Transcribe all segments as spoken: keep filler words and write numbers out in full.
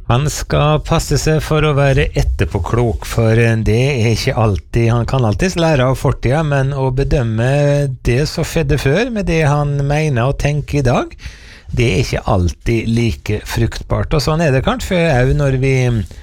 Han skal passe seg for å være etterpåklok, for det er ikke alltid, han kan alltid lære av fortida, men å bedømme det som skjedde før med det han mener og tenker i dag, det er ikke alltid like fruktbart. Og sånn er det kanskje også når vi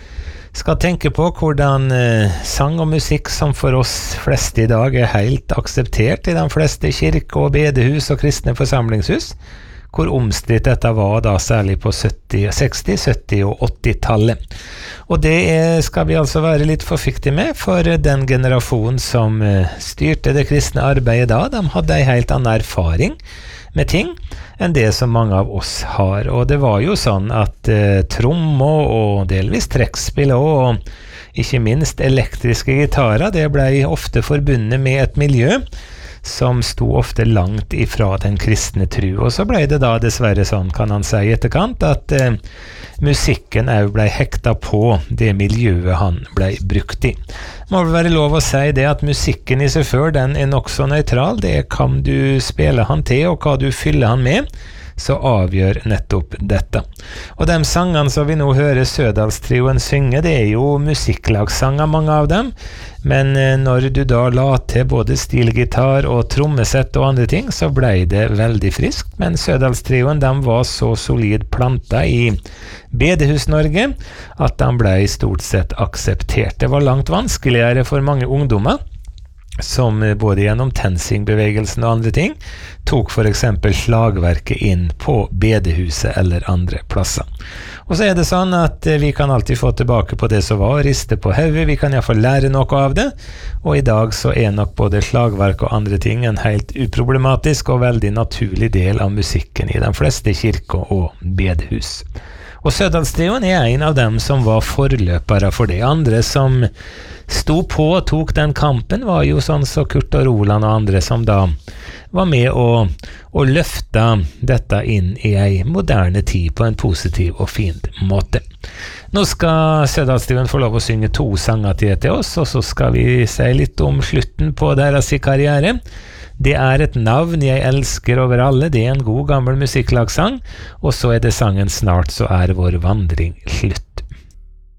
skal tenke på hvordan sang og musikk som for oss fleste i dag er helt akseptert i de fleste kirker og bedehus og kristne forsamlingshus, hvor omstridt dette var da særlig på sytti, seksti, sytti og åtti-tallet. Og det skal vi altså være litt forsiktige med, for den generasjonen som styrte det kristne arbeidet da, de hadde en helt annen erfaring med ting enn det som mange av oss har. Og det var jo sånn at eh, trommer og delvis trekkspill og ikke minst elektriske gitarer, det ble ofte forbundet med et miljø som sto ofte langt ifra den kristne tro. Og så ble det da dessverre sånn, kan han si i etterkant, at eh, musikken også ble hekta på det miljøet han ble brukt i. Må vel være lov å si det at musikken i seg før, den er nok så nøytral. Det er kan du spille han til, og hva du fyller han med, så avgjør nettopp dette. Og de sangene som vi nå hører Sødalstrioen synge, det er jo musikklagssanger, mange av dem, men når du da la til både stilgitar og trommesett og andre ting, så ble det veldig friskt. Men Sødalstrioen, de var så solid planta i Bedehus-Norge at de ble stort sett akseptert. Det var langt vanskeligere for mange ungdommer, som både gjennom TenSing-bevegelsen og andre ting tok for eksempel slagverket inn på bedehuset eller andre plasser. Og så er det sånn at vi kan alltid få tilbake på det som var, riste på hodet, vi kan i hvert fall lære noe av det, og i dag så er nok både slagverk og andre ting en helt uproblematisk og veldig naturlig del av musikken i de fleste kirker og bedehus. Og Sødalstrioen er en av dem som var forløpere for det. Andre som sto på og tok den kampen var jo sånn så Kurt og Roland og andre som da var med å, å løfte dette inn i en moderne tid på en positiv og fin måte. Nå skal Sødalstrioen få lov å synge to sanger til, til oss, og så skal vi si litt om slutten på deres karriere. Det er et navn jeg elsker over alle, det er en god gammel musikklagsang, og så er det sangen Snart så er vår vandring slutt.